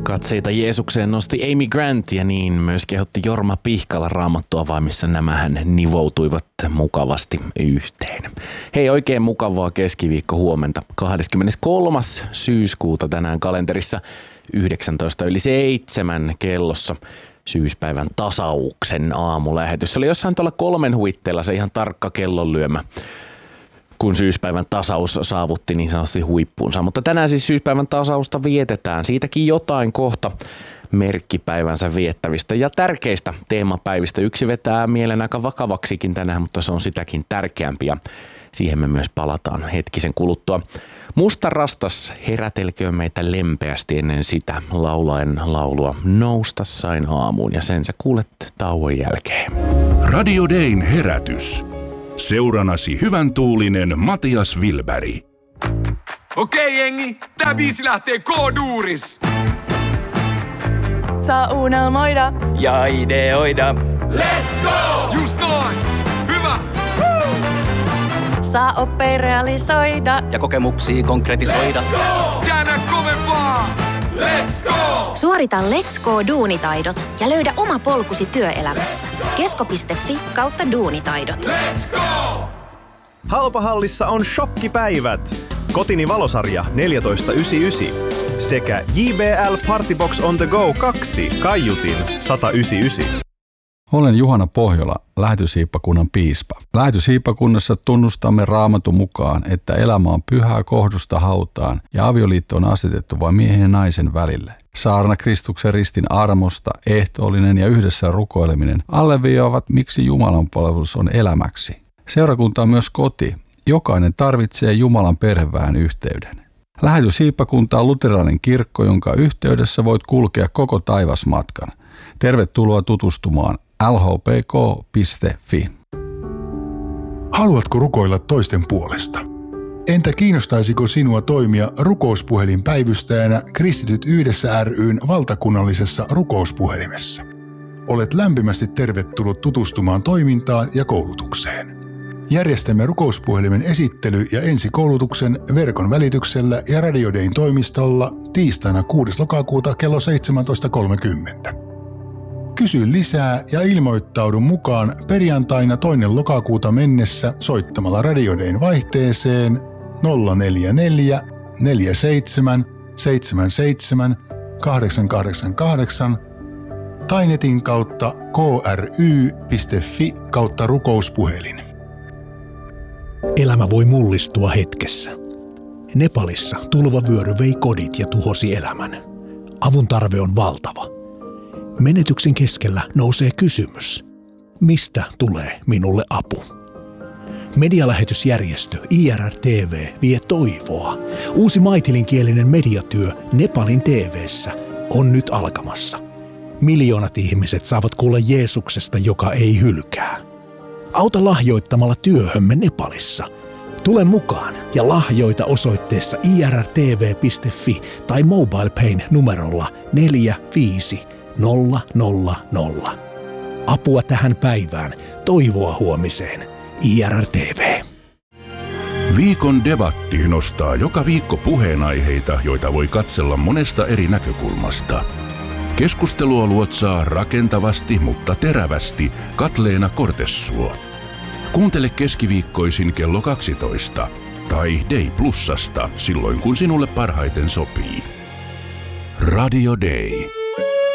Katseita Jeesukseen nosti Amy Grant ja niin myös kehotti Jorma Pihkala Raamattuavaimissa. Nämähän nivoutuivat mukavasti yhteen. Hei, oikein mukavaa keskiviikko huomenta. 23. syyskuuta tänään kalenterissa 19:07 kellossa. Syyspäivän tasauksen aamulähetys. Se oli jossain tuolla 3 huitteilla se ihan tarkka kellonlyömä, kun syyspäivän tasaus saavutti niin sanotusti huippuunsa. Mutta tänään siis syyspäivän tasausta vietetään. Siitäkin jotain kohta merkkipäivänsä viettävistä ja tärkeistä teemapäivistä. Yksi vetää mielen aika vakavaksikin tänään, mutta se on sitäkin tärkeämpi ja siihen me myös palataan hetkisen kuluttua. Musta rastas herätelköön meitä lempeästi ennen sitä laulaen laulua Nousta sain aamuun ja sen sä kuulet tauon jälkeen. Radio Dayn herätys. Seuranasi hyvän tuulinen Matias Wilberg. Okei jengi, tää biisi lähtee K-duuris. Saa unelmoida ja ideoida. Let's go! Just noin! Hyvä! saa oppia realisoida ja kokemuksia konkretisoida. Let's go! Käännä kovempaa! Let's go! Suorita Let's Go -duunitaidot ja löydä oma polkusi työelämässä. Kesko.fi/duunitaidot. Let's go! Halpahallissa on shokkipäivät. Kotini valosarja 14,99 sekä JBL Partybox on the Go 2 kaiutin 199. Olen Juhana Pohjola, lähetyshiippakunnan piispa. Lähetyshiippakunnassa tunnustamme Raamatun mukaan, että elämä on pyhää kohdusta hautaan ja avioliitto on asetettu vain miehen ja naisen välille. Saarna Kristuksen ristin armosta, ehtoollinen ja yhdessä rukoileminen alleviivaavat, miksi Jumalan palvelus on elämäksi. Seurakunta on myös koti. Jokainen tarvitsee Jumalan perheväen yhteyden. Lähetyshiippakunta on luterilainen kirkko, jonka yhteydessä voit kulkea koko taivasmatkan. Tervetuloa tutustumaan lhpk.fi. Haluatko rukoilla toisten puolesta? Entä kiinnostaisiko sinua toimia rukouspuhelinpäivystäjänä Kristityt yhdessä ry:n valtakunnallisessa rukouspuhelimessa? Olet lämpimästi tervetullut tutustumaan toimintaan ja koulutukseen. Järjestämme rukouspuhelimen esittely- ja ensikoulutuksen verkon välityksellä ja Radio Dayn toimistolla tiistaina 6. lokakuuta kello 17.30. Kysy lisää ja ilmoittaudu mukaan perjantaina 2. lokakuuta mennessä soittamalla Radio Dayn vaihteeseen 044 47 77 888 tai netin kautta kry.fi/rukouspuhelin. Elämä voi mullistua hetkessä. Nepalissa tulva vyöry vei kodit ja tuhosi elämän. Avun tarve on valtava. Menetyksen keskellä nousee kysymys. Mistä tulee minulle apu? Medialähetysjärjestö IRR-TV vie toivoa. Uusi maitilinkielinen mediatyö Nepalin TV:ssä on nyt alkamassa. Miljoonat ihmiset saavat kuulla Jeesuksesta, joka ei hylkää. Auta lahjoittamalla työhömme Nepalissa. Tule mukaan ja lahjoita osoitteessa irrtv.fi tai MobilePayn numerolla 45000. Apua tähän päivään, toivoa huomiseen. IRR-TV. Viikon debatti nostaa joka viikko puheenaiheita, joita voi katsella monesta eri näkökulmasta. Keskustelua luotsaa rakentavasti, mutta terävästi Katleena Kortessuo. Kuuntele keskiviikkoisin kello 12 tai Day Plusasta silloin, kun sinulle parhaiten sopii. Radio Day.